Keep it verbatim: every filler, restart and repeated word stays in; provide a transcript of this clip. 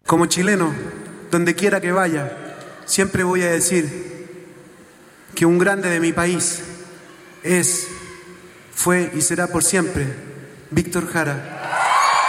Como chileno, donde quiera que vaya, siempre voy a decir que un grande de mi país es, fue y será por siempre Víctor Jara.